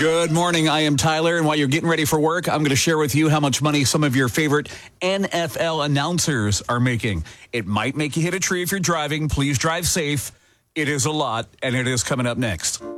Good morning. I am Tyler, and while you're getting ready for work, I'm going to share with you how much money some of your favorite NFL announcers are making. It might make you hit a tree if you're driving. Please drive safe. It is a lot, and it is coming up next.